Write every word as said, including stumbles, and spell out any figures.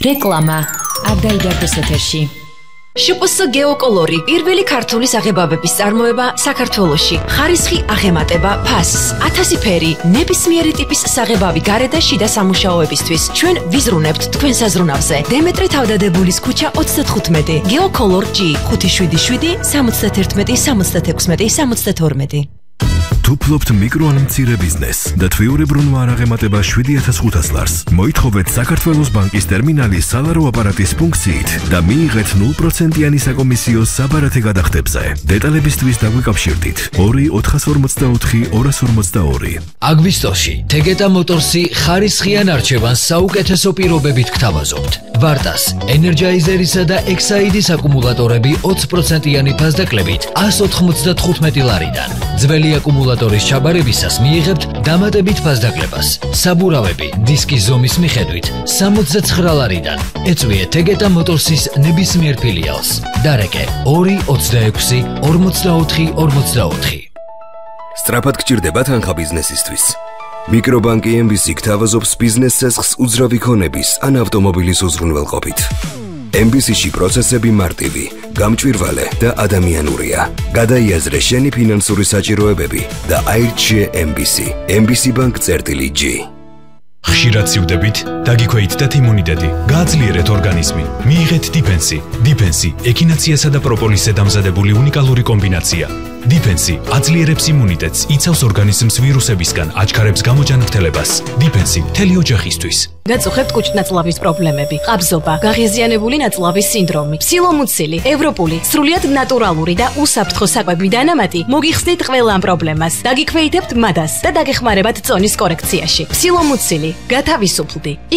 რეკლამა არ დაიდარდეს ეთერში. შპს გეოკოლორი პირველი ქართული საღებავების წარმოება საქართველოში. ხარისხი აღემატება ფასს. ათასი ფერი, ნებისმიერი ტიპის საღებავი გარე და შიდა სამუშაოებისთვის. ჩვენ ვიზრუნებთ თქვენ საზრუნავზე. დემეტრე თავდადებულის ქუჩა ოცდათხუთმეტი. გეოკოლორ ჯი ხუთი შვიდი შვიდი სამოცდაერთმეტი სამოცდათექვსმეტი სამოცდათორმეტი. თუ ფლობთ მიკრო ან მცირე ბიზნესს და თვიურებრუნვა არ აღემატება შვიდი ათას ხუთას ლარს, მოითხოვეთ საქართველოს ბანკის ტერმინალის სალარო აპარატის ფუნქციით და მიიღეთ ნულ პროცენტიანი საკომისიო საბარათე გადახდებზე. დეტალებისთვის დაგვიკავშირდით ორი ოთხას ორმოცდაოთხი ორას ორმოცდაორი. აგვისტოში თეგეტა მოტორსი ხარისხიან არჩევანს საუკეთესო პირობებით გთავაზობთ. ვარტას, ენერჯაიზერისა და ექსაიდის აკუმულატორები ოცი პროცენტიანი ფასდაკლებით ას ოთხმოცდათხუთმეტი ლარიდან. ძველი აკუმულატორის ჩაბარებისას მიიღებთ დამატებით ფასდაკლებას. საბურავები დისკის ზომის მიხედვით სამოცდაცხრა ლარიდან. ეწვიეთ თეგეტა მოტორსის ნებისმიერ ფილიალს. დარეკე ორი ოცდაექვსი ორმოცდაოთხი ორმოცდაოთხი. სწრაფად გჭირდება თანხა ბიზნესისთვის. მიკრობანკი ემ ბი სი გთავაზობს ბიზნეს ცესხს უძრავი ქონების ან ავტომობილის უზრუნველყოფით. ემ ბი სი-ში პროცესები მარტივი, გამჭვირვალე და ადამიანურია. გადაიაზრე შენი ფინანსური საჭიროებები და აირჩიე ემ ბი სი. ემ ბი სი ბანკ წერტილი ჯი. ხშირად სივდებით, დაგიქვეითდეთ იმუნიტეტი, გააძლიერეთ ორგანიზმი. მიიღეთ დიფენსი. დიფენსი ექინაციასა და პროპოლისზე დამზადებული უნიკალური კომბინაცია. დიფენსი აძლიერებს იმუნიტეტს, იცავს ორგანიზმს ვირუსებისგან, აჩქარებს გამოჯანმრთელებას. დიფენსი მთელი ოჯახისთვის. გაწუხებთ კუჭ-ნაწლავის პრობლემები, ყაბზობა, გაღიზიანებული ნაწლავის სინდრომი, ფსილომუცილი, ევროპული, სრულიად ნატურალური და უსაფრთხო საკვები დანამატი მოგიხსნით ყველა ამ პრობლემას. დაგიქვეითებთ მადას და დაგეხმარებათ წონის კორექციაში. ფსილომუცილი, გათავისუფლდი.